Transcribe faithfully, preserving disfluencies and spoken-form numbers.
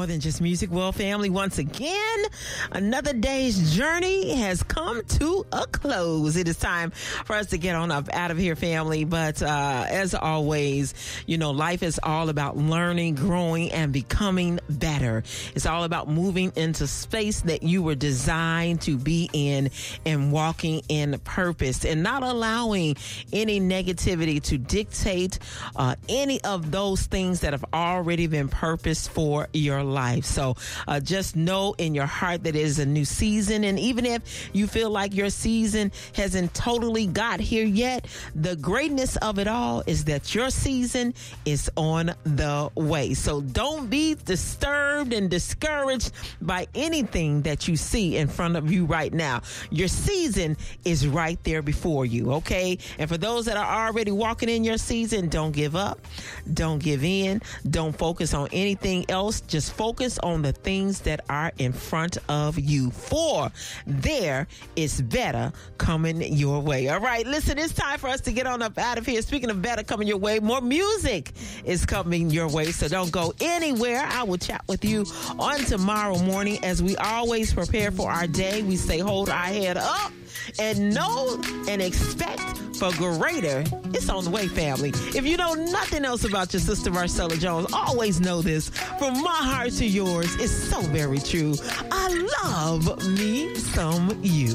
more than just music. Well, family, once again, another day's journey has come to a close. It is time for us to get on up out of here, family. But uh, as always, you know, life is all about learning, growing, and becoming better. It's all about moving into space that you were designed to be in and walking in purpose and not allowing any negativity to dictate uh, any of those things that have already been purposed for your life. So uh, just know in your heart that it is a new season. And even if you feel like your season hasn't totally got here yet, the greatness of it all is that your season is on the way. So don't be disturbed and discouraged by anything that you see in front of you right now. Your season is right there before you, okay? And for those that are already walking in your season, don't give up. Don't give in. Don't focus on anything else. Just focus on the things that are in front of you. For there is better coming your way. All right, listen, it's time for us to get on up out of here. Speaking of better coming your way, more music is coming your way. So don't go anywhere. I will chat with you on tomorrow morning. As we always prepare for our day, we say hold our head up and know and expect for greater. It's on the way, family. If you know nothing else about your sister Marcella Jones, always know this. From my heart to yours, it's so very true. I love me some you.